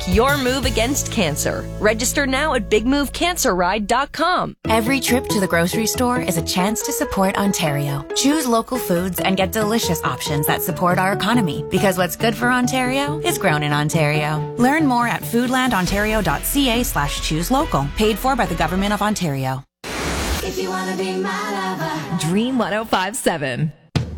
your move against cancer. Register now at bigmovecancerride.com. Every trip to the grocery store is a chance to support Ontario. Choose local foods and get delicious options that support our economy. Because what's good for Ontario is grown in Ontario. Learn more at foodlandontario.ca/choose local. Paid for by the Government of Ontario. If you want to be my lover. Dream 105.7.